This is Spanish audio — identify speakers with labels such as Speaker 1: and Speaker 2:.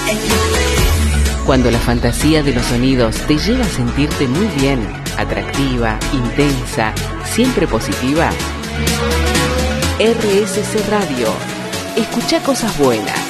Speaker 1: Cuando la fantasía de los sonidos te lleva a sentirte muy bien, atractiva, intensa, siempre positiva. RSC Radio. Escucha cosas buenas.